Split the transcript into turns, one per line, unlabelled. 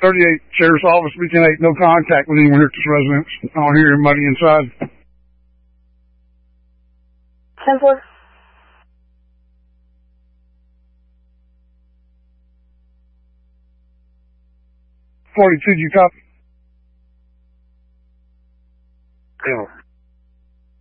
38, Sheriff's Office, Beacon 8, no contact with anyone here at this residence. I don't hear anybody inside.
10-4.
42, do you copy?